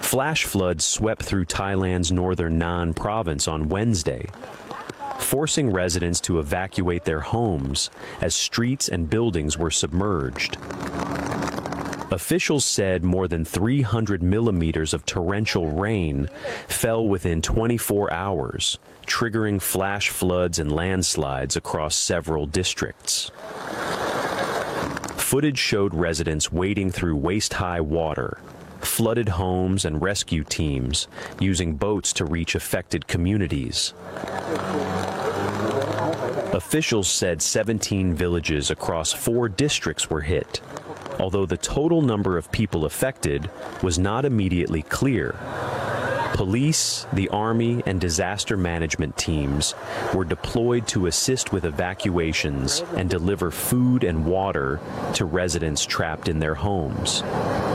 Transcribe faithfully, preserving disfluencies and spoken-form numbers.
Flash floods swept through Thailand's northern Nan province on Wednesday, forcing residents to evacuate their homes as streets and buildings were submerged. Officials said more than three hundred millimeters of torrential rain fell within twenty-four hours, triggering flash floods and landslides across several districts. Footage showed residents wading through waist-high water, flooded homes, and rescue teams using boats to reach affected communities. Officials said seventeen villages across four districts were hit, although the total number of people affected was not immediately clear. Police, the army, and disaster management teams were deployed to assist with evacuations and deliver food and water to residents trapped in their homes.